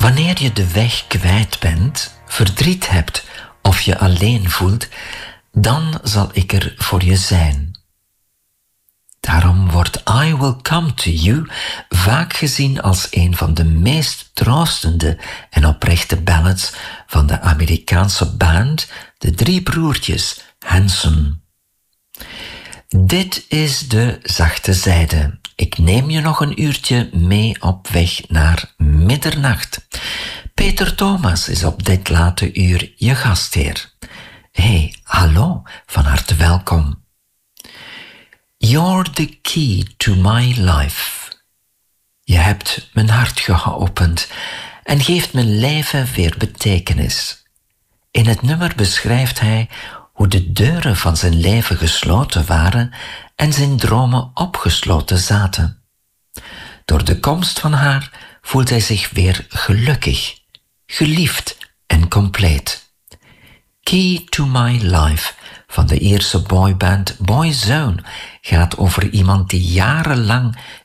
Wanneer je de weg kwijt bent, verdriet hebt of je alleen voelt, dan zal ik er voor je zijn. Daarom wordt I Will Come To You vaak gezien als een van de meest troostende en oprechte ballads van de Amerikaanse band De Drie Broertjes Hanson. Dit is de zachte zijde. Ik neem je nog een uurtje mee op weg naar middernacht. Peter Thomas is op dit late uur je gastheer. Hey, hallo, van harte welkom. You're the key to my life. Je hebt mijn hart geopend en geeft mijn leven weer betekenis. In het nummer beschrijft hij hoe de deuren van zijn leven gesloten waren en zijn dromen opgesloten zaten. Door de komst van haar voelt hij zich weer gelukkig, geliefd en compleet. Key to My Life van de Ierse boyband Boyzone gaat over iemand die jarenlang